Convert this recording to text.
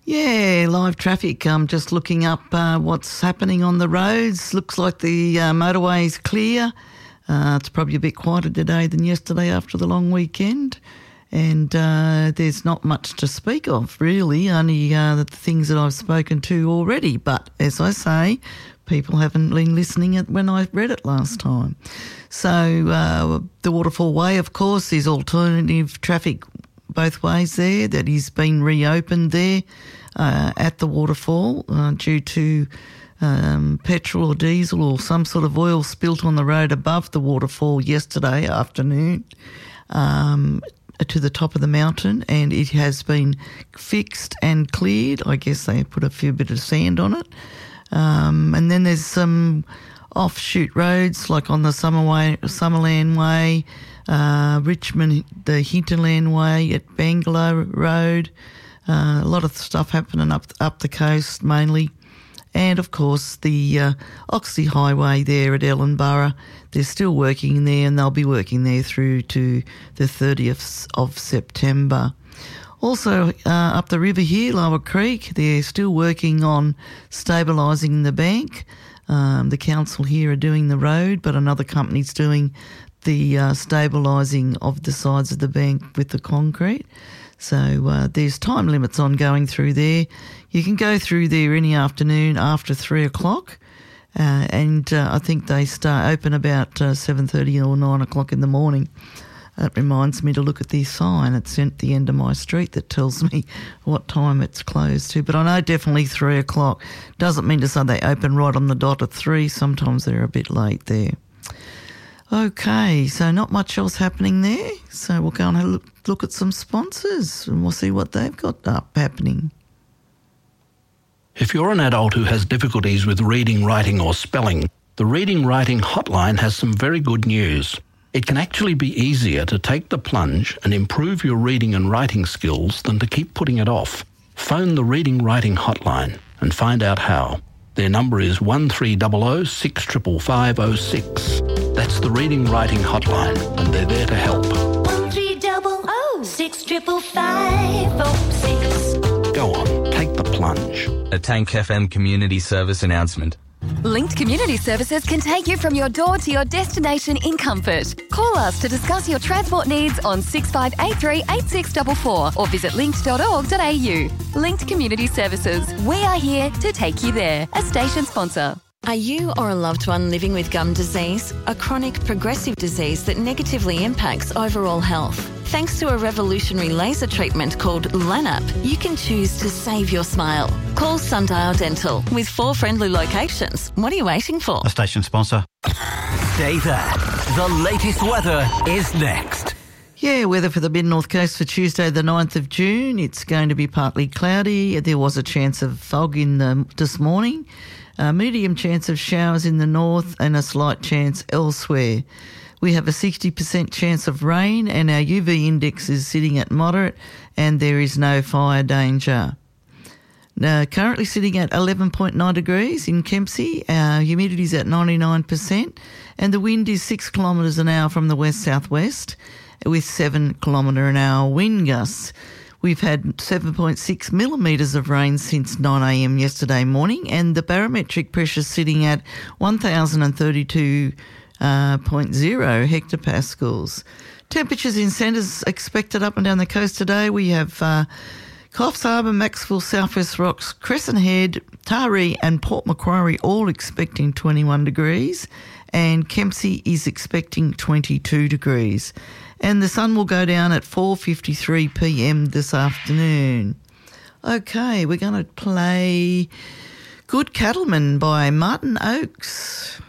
Yeah, live traffic. I'm just looking up what's happening on the roads. Looks like the motorway's clear. It's probably a bit quieter today than yesterday after the long weekend. And there's not much to speak of, really, only the things that I've spoken to already. But as I say, people haven't been listening when I read it last time. So the Waterfall Way, of course, there's alternative traffic both ways there that is being reopened there at the waterfall due to petrol or diesel or some sort of oil spilt on the road above the waterfall yesterday afternoon to the top of the mountain, and it has been fixed and cleared. I guess they put a few bit of sand on it. And then there's some offshoot roads like on the Summerland Way, Richmond, the Hinterland Way at Bangalow Road. A lot of stuff happening up the coast mainly. And, of course, the Oxley Highway there at Ellenborough. They're still working there, and they'll be working there through to the 30th of September. Also, up the river here, Lower Creek, they're still working on stabilising the bank. The council here are doing the road, but another company's doing the stabilising of the sides of the bank with the concrete. So there's time limits on going through there. You can go through there any afternoon after 3 o'clock, and I think they open about 7:30 or 9 o'clock in the morning. That reminds me to look at the sign. It's at the end of my street that tells me what time it's closed to. But I know definitely 3 o'clock. Doesn't mean to say they open right on the dot at 3. Sometimes they're a bit late there. Okay, so not much else happening there. So we'll go and have a look at some sponsors and we'll see what they've got up happening. If you're an adult who has difficulties with reading, writing or spelling, the Reading Writing Hotline has some very good news. It can actually be easier to take the plunge and improve your reading and writing skills than to keep putting it off. Phone the Reading Writing Hotline and find out how. Their number is 1300 65506. That's the Reading Writing Hotline, and they're there to help. 1300 65506. Go on, take the plunge. A Tank FM community service announcement. Linked Community Services can take you from your door to your destination in comfort. Call us to discuss your transport needs on 6583 8644 or visit linked.org.au. Linked Community Services. We are here to take you there. A station sponsor. Are you or a loved one living with gum disease, a chronic progressive disease that negatively impacts overall health? Thanks to a revolutionary laser treatment called LANAP, you can choose to save your smile. Call Sundial Dental with 4 friendly locations. What are you waiting for? A station sponsor. Stay there. The latest weather is next. Yeah, weather for the mid-north coast for Tuesday the 9th of June. It's going to be partly cloudy. There was a chance of fog this morning. Medium chance of showers in the north and a slight chance elsewhere. We have a 60% chance of rain and our UV index is sitting at moderate and there is no fire danger. Now, currently sitting at 11.9 degrees in Kempsey. Our humidity is at 99% and the wind is 6 kilometres an hour from the west-southwest with 7 kilometre an hour wind gusts. We've had 7.6 millimetres of rain since 9 a.m. yesterday morning and the barometric pressure sitting at 1,032.0 hectopascals. Temperatures in centres expected up and down the coast today. We have Coffs Harbour, Maxwell, South West Rocks, Crescent Head, Taree and Port Macquarie all expecting 21 degrees and Kempsey is expecting 22 degrees. And the sun will go down at 4:53 p.m. this afternoon. Okay, we're going to play Good Cattleman by Martin Oakes.